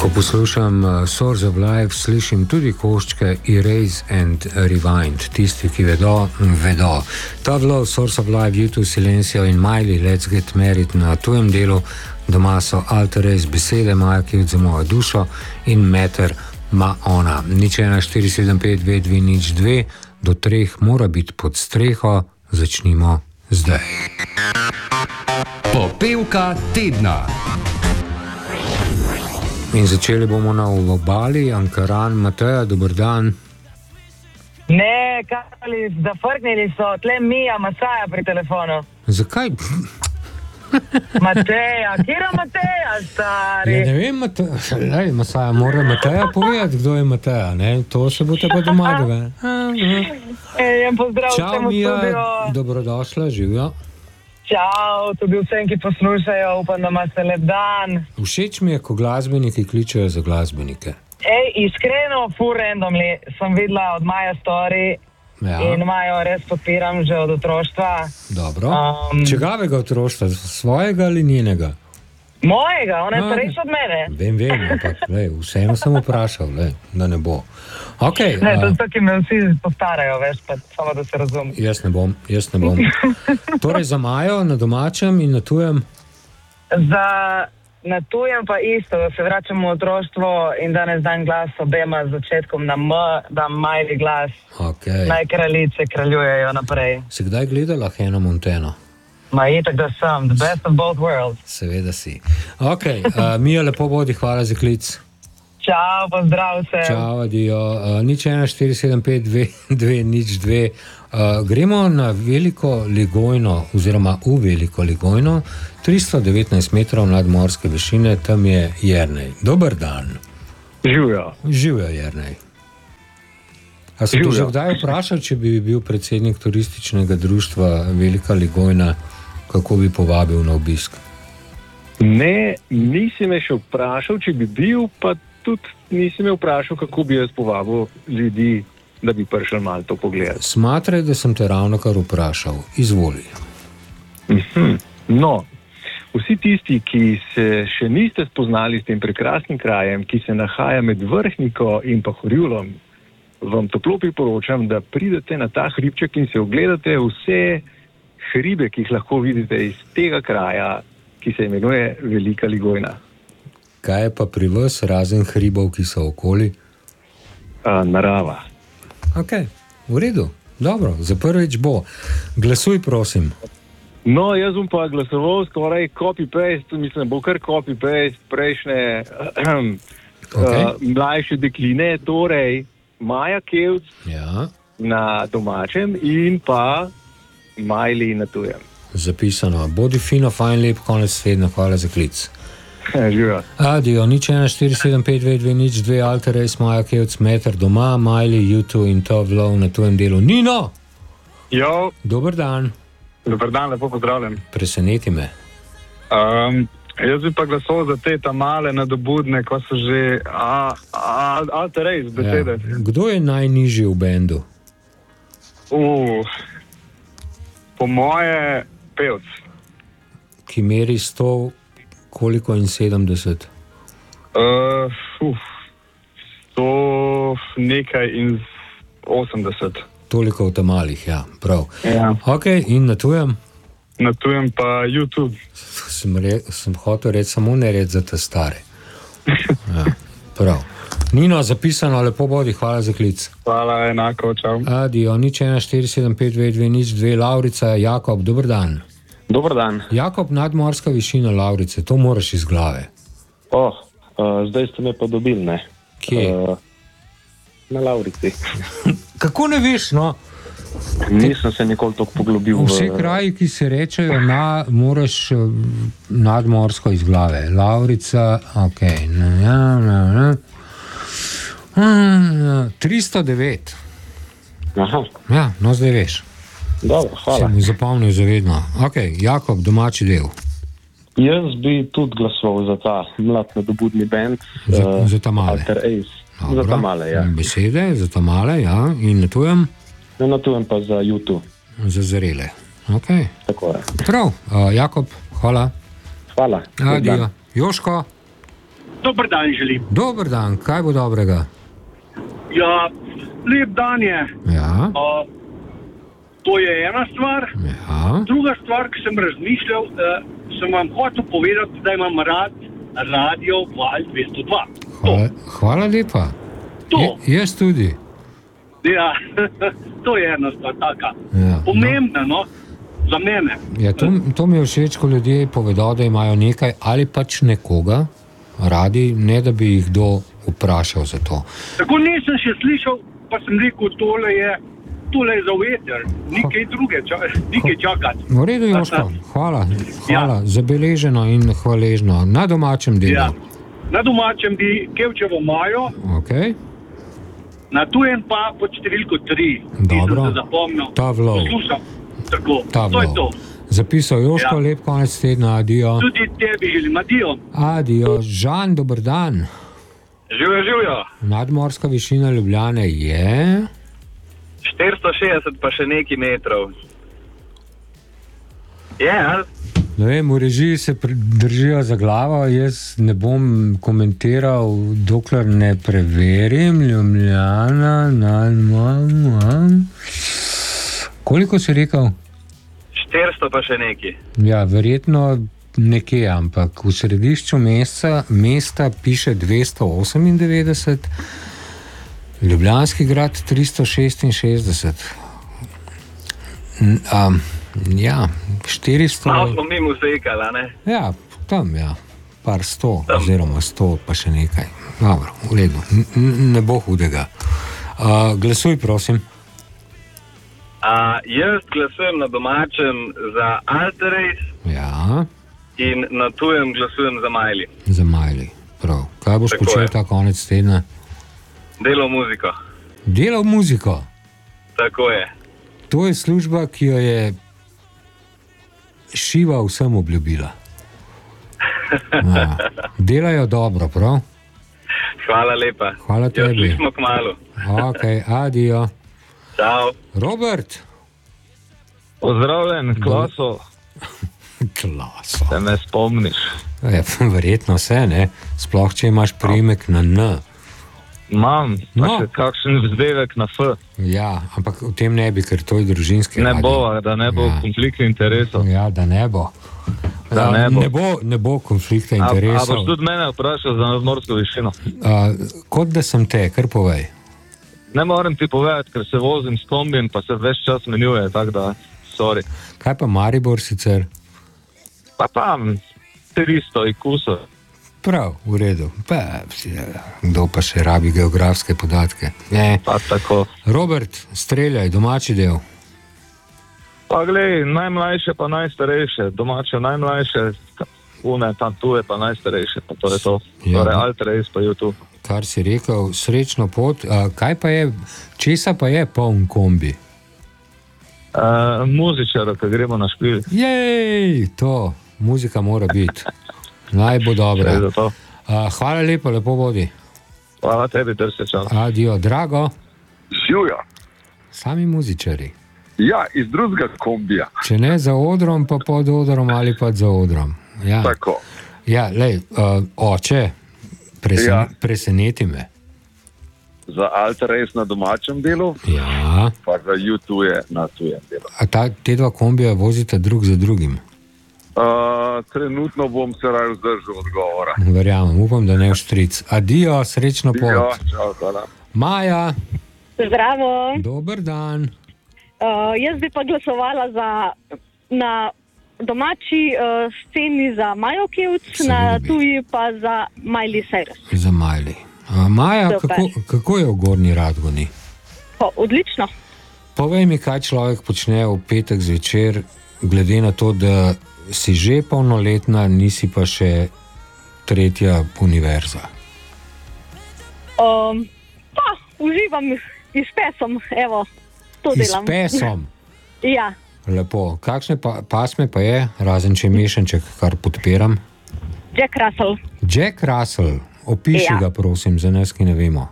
Ko poslušam Source of Life, slišim tudi koščke Erase and Rewind. Tisti, ki vedo, vedo. Tablo, Source of Life, YouTube, Silencio in Miley, Let's Get Married na tujem delu. Doma so Alter Ace, Besede, Maja Kevc za mojo dušo in Meter ma ona. 014752202 do 3 mora biti pod streho. Začnimo zdaj. Popevka tedna. In začeli bomo na obali. Ankaran, Mateja, dober dan. Ne, Karli, zafrknili so, tle Mija, Masaja pri telefonu. Zakaj? Mateja, kjera Mateja, stari? Ja, ne vem, Masaja, mora Mateja povedati, kdo je Mateja, ne? To se bo te pa doma dogajalo. En pozdrav vsemu Mija, studio. dobrodošla, živijo. Čau, tudi vsem, ki poslušajo, upam, da imate lep dan. Všeč mi je, ko glasbeniki kličejo za glasbenike. Iskreno, full randomly sem videla od Maja story in Majo res podpiram že od otroštva. Dobro. Čegavega otroštva? Svojega ali njenega? Mojega, ona je starejša od mene. Vem, ampak vseeno sem vprašal, da ne bo. Okay, Ne, to je to, ki me vsi postarajo, veš, pa samo da se razum. Jaz ne bom. Torej za Majo na domačem in na tujem? Na tujem pa isto, da se vračamo v otroštvo in danes dan glas obema z začetkom na M, da Miley glas. Okay. Naj kraljice kraljujejo naprej. Si kdaj gledala Hannah Montana? Ma itak da sem, the best of both worlds. Seveda si. Ok, Mija, lepo bodi, hvala za klic. Čau, pozdrav se. Čau, adijo. 014752202. Gremo na Veliko Ligojno, oziroma v Veliko Ligojno, 319 metrov nadmorske višine, tam je Jernej. Dober dan. Živjo, Jernej. A si že kdaj vprašal, če bi bil predsednik turističnega društva Velika Ligojna, kako bi povabil na obisk? Ne, nisi me še vprašal, če bi bil, pa tudi nisi me vprašal, kako bi jaz povabil ljudi, da bi prišel malo to pogledati. Smatraj, da sem te ravnokar vprašal. Izvoli. No, vsi tisti, ki se še niste spoznali s tem prekrasnim krajem, ki se nahaja med Vrhniko in pa Horjulom, vam toplo priporočam, da pridete na ta hribček in se ogledate vse hribe, ki jih lahko vidite iz tega kraja, ki se imenuje Velika Ligojna. Kaj je pa pri vas razen hribov, ki so okoli? Narava. Ok, v redu. Dobro, za prvič bo. Glasuj, prosim. No, jaz bom pa glasoval skoraj copy-paste, mislim, bo kar copy-paste prejšnje mlajše dekline, torej Maja Kevc na domačem in pa Miley na tujem. Zapisano. Bodi fino, fajn, lep, konec tedna, hvala za klic. Živijo. Adijo, 014752202, Alter Ace, Maja Kevc, Meter doma, Miley, YouTube in to vlov na tujem delu. Nino! Jo. Dober dan. Dober dan, lepo pozdravljam. Preseneti me. Jaz bi pa glasoval za te tamale nadobudne, ko so že Alter Ace besede. Ja. Kdo je najnižji v bendu? Po moje Pevc. Ki meri 100, koliko in 70? To nekaj in 80. Toliko v tamalih, ja, prav. Ja. Ok, in na tujem? Na tujem pa YouTube. Sem hotel reči samo ne reči za te stare. Ja, prav. Nino, zapisano, lepo bodi, hvala za klic. Hvala, enako, čau. Adijo, 014752202, Laurica, Jakob, dober dan. Dober dan. Jakob, nadmorska višina Laurice, to moraš iz glave. Zdaj ste me pa dobili, ne? Kje? Na Laurici. Kako ne veš, no? Nisem se nikoli toliko poglobil Vsi kraji, ki se rečejo moraš nadmorsko iz glave. Laurica, ok. 309. Aha. Ja, no zdaj veš. Dobro, hvala. Sem zapomnil zavedno. Ok, Jakob, domači del. Jaz bi tudi glasoval za ta mlad nadobudni band. Za tamale. Alter Ace. Za tamale, ja. Besede, za tamale, ja. In na tujem? Na tujem pa za YouTube. Za zrele. Ok. Tako je. Prav, Jakob, hvala. Hvala. Adijo. Joško? Dober dan želim. Dober dan, kaj bo dobrega? Ja, lep dan je. Ja. To je ena stvar. Ja. Druga stvar, ki sem razmišljal, sem vam hotel povedati, da imam rad radio Val 202. Hvala lepa. Jaz tudi. Ja, to je ena stvar taka. Ja. Pomembna, no, za mene. Ja, to mi je všeč, ko ljudje povedo, da imajo nekaj ali pač nekoga radi, ne da bi jih kdo vprašal za to. Tako nisem še slišal, pa sem rekel, tole je za veter, nekaj druge, nekaj čakati. V redu, Joško, hvala, zabeleženo in hvaležno. Na domačem delu. Ja. Na domačem bi Kevčevo Majo, okay. Na tujem pa pod številko 3. Dobro, se zapomnil. Tavlov. Poslušam, tako, to je to. Zapisal Joško, lep konec tedna, adijo. Tudi tebi želim, adijo. Adijo, Žan, dober dan. Živijo. Nadmorska višina Ljubljane je... 460 pa še nekaj metrov. Ali? Ne vem, v režiji se držijo za glavo, jaz ne bom komentiral, dokler ne preverim. Ljubljana, Koliko si rekel? 400 pa še nekaj. Ja, verjetno nekje, ampak v središču mesta piše 298, Ljubljanski grad 366. Ja, 400... Malo smo mimo sekala, ne? Ja, tam, ja. Par 100, oziroma 100, pa še nekaj. Dobro, v redu. Ne bo hudega. Glasuj, prosim. Jaz glasujem na domačem za Alterejs. Ja. In na tujem glasujem za Majli. Za Majli, prav. Kaj boš počel ta konec tedna? Delal muziko. Delal muziko? Tako je. To je služba, ki jo je Šiva vsem obljubila. Delajo dobro, prav? Hvala lepa. Hvala tebi. Jo, slišmo kmalu. Ok, adijo. Čau. Robert. Pozdravljen, Klaso. Klaso. Se me spomniš? Verjetno se, ne? Sploh, če imaš priimek na N. Imam, kakšen vzdevek na F. Ja, ampak v tem ne bi, ker to je družinski radio. Ne bo, da ne bo konflikta interesov. Ja, da ne bo. Ne bo konflikta interesov. A boš tudi mene vprašal za nadmorsko višino? Kot da sem te, kar povej. Ne moram ti povedati, ker se vozim s kombijem, pa se več čas menjuje, tako da, sorry. Kaj pa Maribor sicer? Pa tam 300 ikusov. Prav, v redu. Kdo pa še rabi geografske podatke? Pa tako. Robert, streljaj, domači del. Pa glej, najmlajše pa najstarejše. Domače najmlajše, tam tuje pa najstarejše. Pa to je to. Torej, Alterejs pa YouTube. Kar si rekel, srečno pot. Kaj pa je, česa pa je poln kombi? Muzičara, ko gremo na špil. Jej, to. Muzika mora biti. Naj bo dobra. Hvala lepo, lepo bodi. Hvala tebi, drse čas. Adijo, drago. Živijo. Sami muzičari. Ja, iz drugega kombija. Če ne za odrom, pa pod odrom ali pa za odrom. Ja. Tako. Ja, lej, oče, preseneti me. Za Alterejs na domačem delu, ja. Pa za YouTube na tujem delu. A te dva kombija vozite drug za drugim? Trenutno bom se raj vzdržal odgovora. Verjamem, upam, da ne v štric. Adijo, srečno pot. Ja, čau, hvala. Maja. Zdravo. Dober dan. Jaz bi pa glasovala na domači sceni za Majo Kevc, na tuji pa za Miley Cyrus. Za Miley. Maja, kako je v Gornji Radgoni? Odlično. Povej mi, kaj človek počne v petek zvečer, glede na to, da si že polnoletna, nisi pa še tretja univerza. Uživam iz pesom, evo, to delam. Iz pesom? Ja. Lepo. Kakšne pasme pa je, razen če mešanček, kar podpiram? Jack Russell. Jack Russell. Opiši ga, prosim, za nas, ki ne vemo.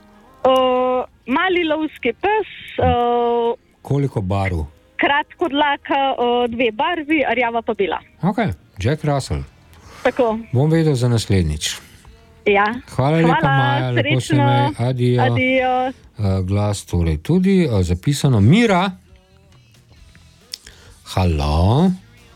Mali lovski pes. Koliko barv? Kratko dlaka, 2 barvi, rjava pa bela. Ok, Jack Russell. Tako. Bom vedel za naslednjič. Ja. Hvala lepa, Maja, lepo se imej, adijo. Adijo. Glas torej tudi, zapisano Mira. Halo.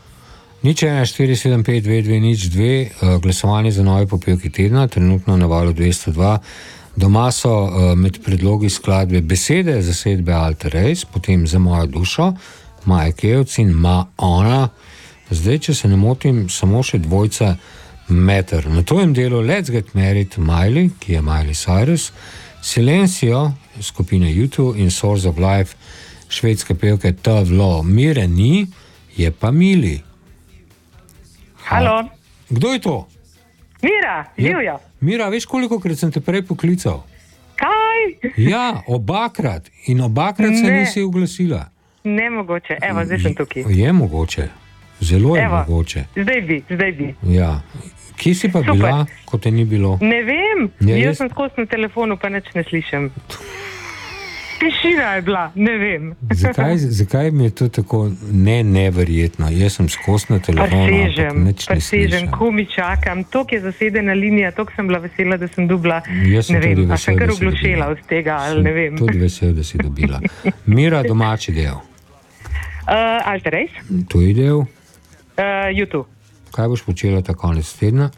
014752202, glasovanje za nove popevki tedna, trenutno na valu 202. Doma so med predlogi skladbe Besede zasedbe Alter Race, potem Za mojo dušo, Maja Kevc in Ma ona. Zdaj, če se ne motim, samo še dvojca Matter. Na tojem delu Let's Get Married Miley, ki je Miley Cyrus, Silencio, skupine U2 in Source of Life, švedske pevke Tavlo. Mire ni, je pa Mili. Halo. Kdo je to? Mira, živjo. Mira, veš, kolikokrat sem te prej poklical? Kaj? Ja, obakrat. In obakrat se nisi oglasila. Nemogoče, evo, zdaj sem tukaj. Je mogoče. Zelo je mogoče. Zdaj bi. Ja. Kje si pa bila, ko te ni bilo? Ne vem, jaz sem skozi na telefonu, pa nič ne slišim. Tišina je bila, ne vem. Zakaj mi je to tako neverjetno? Jaz sem skozi na telefonu, ampak nič ne slišim. Ko mi čakam, tok je zasedena linija, tok sem bila vesela, da sem dobila, ne vem, a sem kar oglušela od tega, ali ne vem. Tudi vesel, da si dobila. Mira, domači del. Alter Race. Tuji del. YouTube. Kaj boš počela ta konec tedna?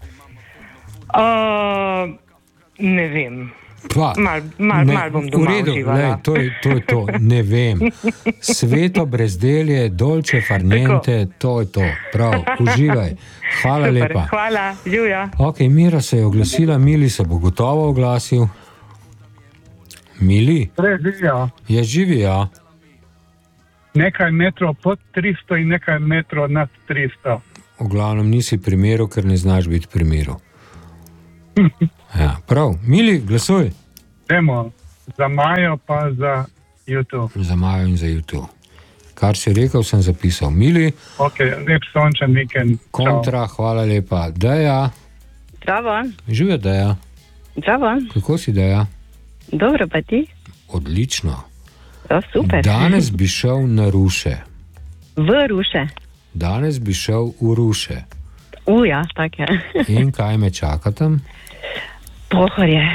Ne vem. Mal bom doma uživala. To je to, ne vem. Sveto brezdelje, dolce farniente, to je to. Prav, uživaj. Hvala lepa. Hvala, živja. Ok, Mira se je oglasila, Mili se bo gotovo oglasil. Mili? Živijo. Je živijo. Nekaj metrov pod 300 in nekaj metrov nad 300. V glavnem nisi primeru, ker ne znaš biti primeru. Ja, prav. Mili, glasuj. Demo, za Majo pa za YouTube. Za Majo in za YouTube. Kar si rekel, sem zapisal. Mili. Ok, lep sončen vikend. Kontra, hvala lepa. Deja. Zdravo. Živjo, Deja. Zdravo. Kako si, Deja? Dobro, pa ti? Odlično. Super. Danes bi šel na Ruše. V Ruše. Danes bi šel v Ruše. Ja, tak je. In kaj me čaka tam? Pohorje.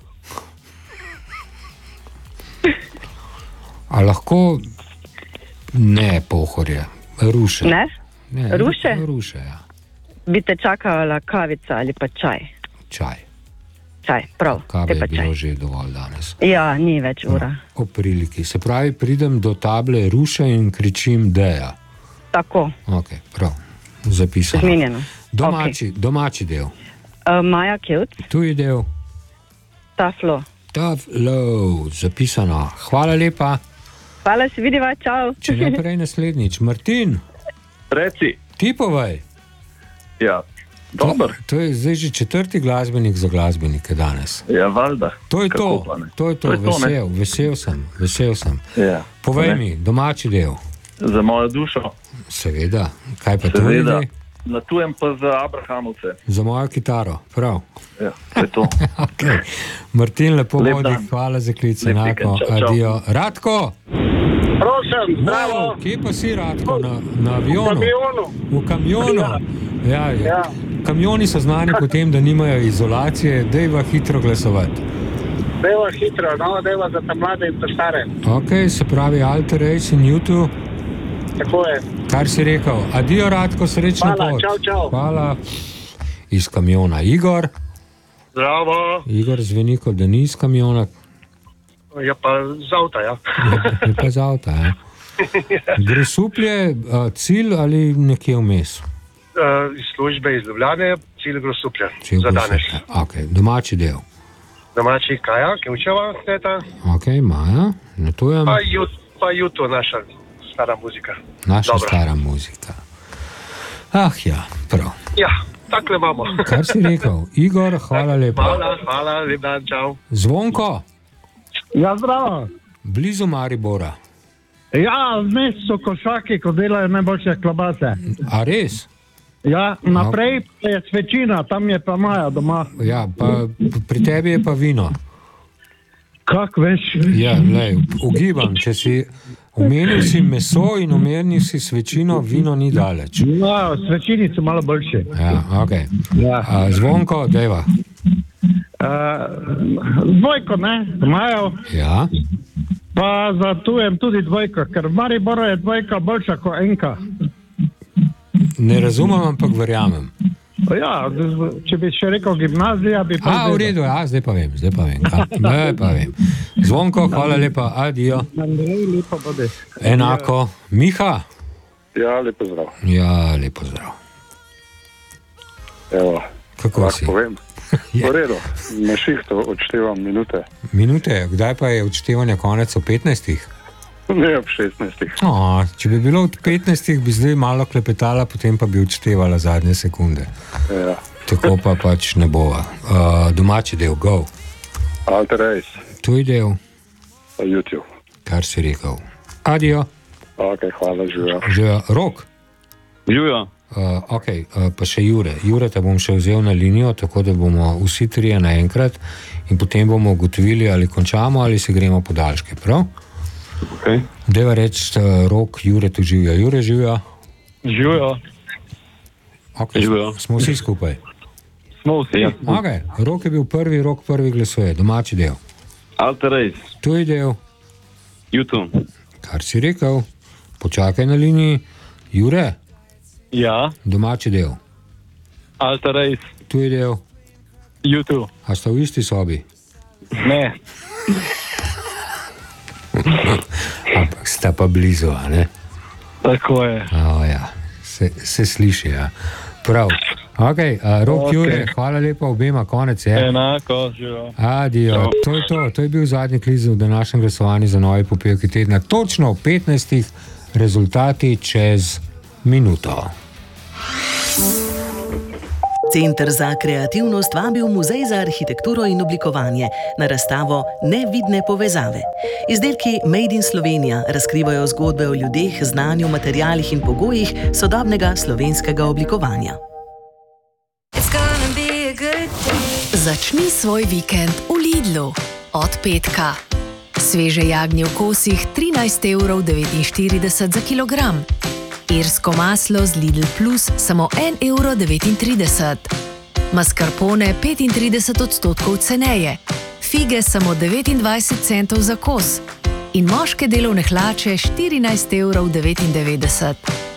A lahko ne Pohorje, Ruše. Ne? Ruše? Ruše, ja. Bi te čakala kavica ali pa čaj? Čaj. Čaj, prav. Kave je bilo že dovolj danes. Ja, ni več ura. O priliki. Se pravi, pridem do table Ruše in kričim Deja. Tako. Ok, prav. Zapisano. Zmenjeno. Domači del. Maja Kevc. Tuji del. Taflo. Taflo, zapisano. Hvala lepa. Hvala, se vidiva, čau. Če ne prej naslednjič. Martin. Reci. Ti povaj. Ja, dober. To je zdaj že četrti glasbenik za glasbenike danes. Ja, valjda. To je to. To je to. Vesel sem. Ja. Povej mi, domači del. Za mojo dušo. Seveda. Kaj pa to je? Na tujem pa za Abrahamovce. Za mojo kitaro, prav. Ja, to je to. Okay. Martin, lepo vodi, hvala za klic, enako. Adijo. Radko! Prosim, zdravo. Kje pa si, Radko? Na avionu? V kamionu. Ja. Kamioni so znani po tem, da nimajo izolacije. Dejva hitro glasovati. Dejva hitro, dejva za ta mlade in ta stare. Ok, se pravi Alter Race in YouTube. Tako je. Kar si rekel. Adijo, Radko, srečno pot. Hvala, čau. Hvala. Iz kamiona Igor. Zdravo. Igor zveni kot da ni iz kamiona. Je pa z avta, ja. Je pa z avta, ja. Grosuplje, cilj ali nekje vmes? Iz službe, iz Ljubljane, cilj Grosuplje. Za danes. Ok, domači del. Domači Kaja, Kevčeva, teta. Ok, Maja, na tujem. Pa YouTube, naša stara muzika. Naša stara muzika. Ah ja, prav. Ja, takle imamo. Kar si rekel. Igor, hvala lepa. Hvala, lep dan, čau. Zvonko. Ja, zdravo. Blizu Maribora. Ja, vmes so košaki, ko delajo najboljše klobase. A res? Ja, naprej je Svečina, tam je pa Maja doma. Ja, pa pri tebi je pa vino. Kak veš? Ja, lej, ugibam, če si omenil si meso in omenil si Svečino, vino ni daleč. Ja, Svečini so malo boljše. Ja, ok. Ja. Zvonko, dejva. Dvojko, ne, Majev. Ja. Pa zatujem tudi dvojko, ker v Mariboru je dvojka boljša kot enka. Ne razumem, ampak verjamem. Ja, če bi še rekel gimnazija, bi pa... V redu, zdaj pa vem. Zvonko, hvala lepa, adijo. Andrej, lepo bodi. Enako, Miha? Ja, lepo zdrav. Ja, lepo zdrav. Evo, kako si? Povem. V redu, na šihtu odštevam minute. Minute? Kdaj pa je odštevanje konec o 15? Ne, ob 16. Če bi bilo od 15, bi zdaj malo klepetala, potem pa bi odštevala zadnje sekunde. Ja. Tako pa pač ne bova. Domači del, go. Alter Race. Tuj del. YouTube. Kar si rekel. Adijo. Ok, hvala, živijo. Živijo. Rok? Živijo. Ok, pa še Jure. Jure te bom še vzel na linijo, tako da bomo vsi trije naenkrat in potem bomo ugotovili, ali končamo, ali se gremo podaljške, prav? Okay. Deva reči, Rok, Jure tu živijo. Jure živijo? Živijo. Ok, smo vsi skupaj. Smo vsi. Ok, Rok je bil prvi, Rok prvi glasuje. Domači del. Alter Race. Tuj del. YouTube. Kar si rekel. Počakaj na liniji. Jure? Ja. Domači del. Alter Race. Tuj del. YouTube. A sta v isti sobi? Ne. Ampak sta pa blizu, a ne? Tako je. Ja, se sliši, ja. Prav. Ok, Rok, Jure, hvala lepa obema, konec je. Enako, živijo. Adijo, to je to. To je bil zadnji klic v današnjem glasovanju za novi popevki tedna. Točno v 15. rezultati čez minuto. Center za kreativnost vabi v Muzej za arhitekturo in oblikovanje na razstavo Nevidne povezave. Izdelki Made in Slovenija razkrivajo zgodbe o ljudeh, znanju, materialih in pogojih sodobnega slovenskega oblikovanja. Začni svoj vikend v Lidlu. Od petka. Sveže jagnje v kosih 13,49 € za kilogram. Irsko maslo z Lidl Plus samo 1,39 €. Mascarpone 35% ceneje. Fige samo 29 centov za kos. In moške delovne hlače 14,99 €.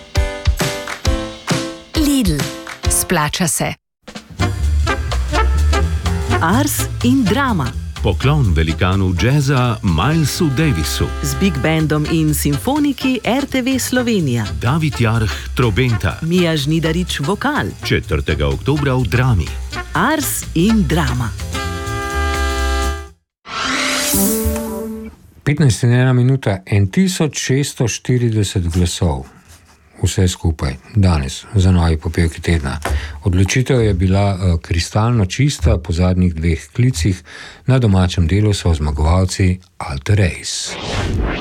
Lidl. Splača se. Ars in drama. Poklon velikanu džeza Milesu Davisu. Z Big Bandom in simfoniki RTV Slovenija. David Jarh trobenta. Mija Žnidarič vokal. 4. oktobra v Drami. Ars in drama. 15 minuta, 1640 glasov. Vse skupaj, danes, za novi popevki tedna. Odločitev je bila kristalno čista, po zadnjih dveh klicih na domačem delu so zmagovalci Alter Race.